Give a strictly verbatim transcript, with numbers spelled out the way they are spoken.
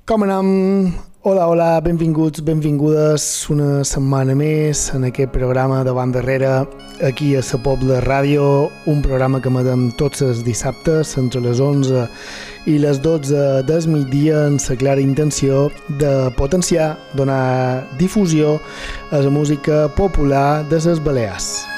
Com anem? Hola, hola, benvinguts, benvingudes una setmana més en aquest programa de Banda Darrere, aquí a la Pobla Ràdio, un programa que emetem tots els dissabtes entre les onze i les dotze del migdia amb la clara intenció de potenciar, donar difusió a la música popular de les Balears.